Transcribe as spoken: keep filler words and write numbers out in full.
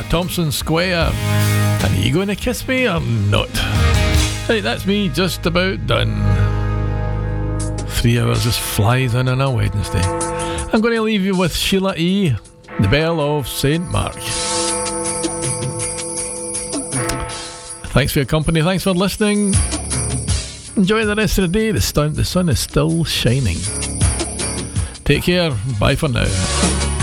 Thompson Square. And are you going to kiss me or not? Right, that's me just about done. Three hours just flies in on a Wednesday. I'm going to leave you with Sheila E., The Bell of Saint Mark. Thanks for your company, thanks for listening. Enjoy the rest of the day. The sun, the sun is still shining. Take care, bye for now.